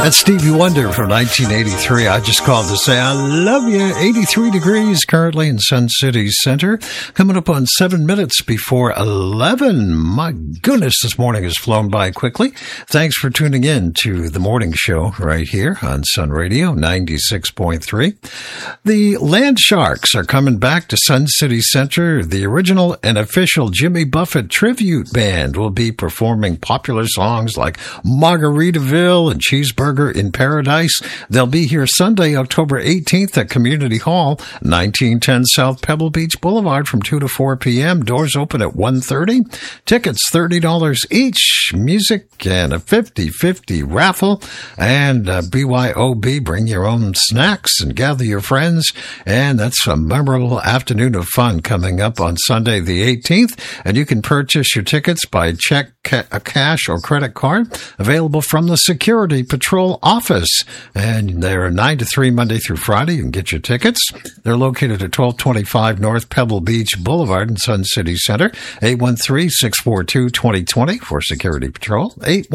That's Stevie Wonder from 1983. I just called to say I love you. 83 degrees currently in Sun City Center. Coming up on 7 minutes before 11. My goodness, this morning has flown by quickly. Thanks for tuning in to the morning show right here on Sun Radio 96.3. The Land Sharks are coming back to Sun City Center. The original and official Jimmy Buffett tribute band will be performing popular songs like Margaritaville and Cheeseburger in Paradise. They'll be here Sunday, October 18th at Community Hall, 1910 South Pebble Beach Boulevard from 2 to 4 p.m. Doors open at 1:30. Tickets $30 each. Music and a 50-50 raffle. And BYOB, bring your own snacks and gather your friends. And that's a memorable afternoon of fun coming up on Sunday the 18th. And you can purchase your tickets by check, cash, or credit card. Available from the Security Patrol office, and they're 9 to 3 Monday through Friday. You can get your tickets. They're located at 1225 North Pebble Beach Boulevard in Sun City Center. 813-642-2020 for Security Patrol.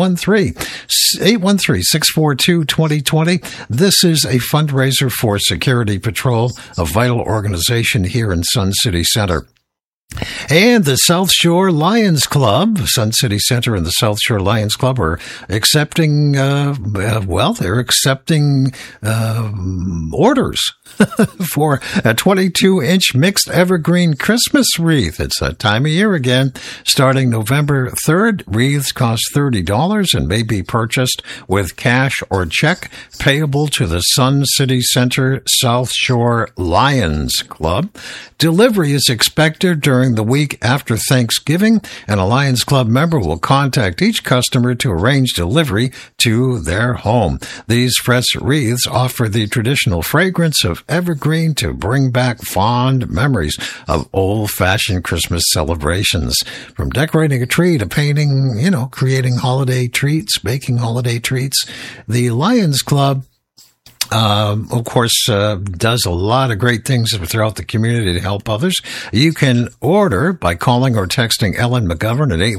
813-642-2020. This is a fundraiser for Security Patrol, a vital organization here in Sun City Center. And the South Shore Lions Club, Sun City Center and the South Shore Lions Club are accepting, they're accepting orders for a 22-inch mixed evergreen Christmas wreath. It's that time of year again. Starting November 3rd, wreaths cost $30 and may be purchased with cash or check payable to the Sun City Center South Shore Lions Club. Delivery is expected during the week after Thanksgiving, and a Lions Club member will contact each customer to arrange delivery to their home. These fresh wreaths offer the traditional fragrance of evergreen to bring back fond memories of old-fashioned Christmas celebrations. From decorating a tree to painting, creating holiday treats, baking holiday treats, the Lions Club of course, does a lot of great things throughout the community to help others. You can order by calling or texting Ellen McGovern at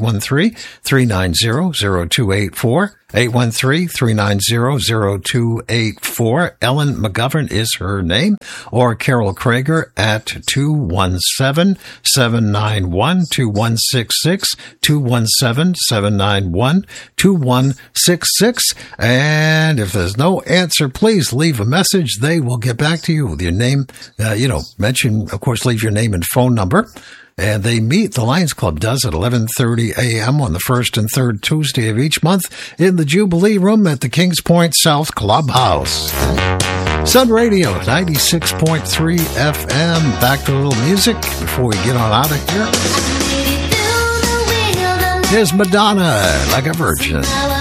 813-390-0284. 813-390-0284. Ellen McGovern is her name, or Carol Krager at 217-791-2166, 217-791-2166. And if there's no answer, please leave a message. They will get back to you with your name, mention, of course, leave your name and phone number. And they meet, the Lions Club does, at 11:30 a.m. on the first and third Tuesday of each month in the Jubilee Room at the Kings Point South Clubhouse. Sun Radio, 96.3 FM. Back to a little music before we get on out of here. Here's Madonna, Like a Virgin.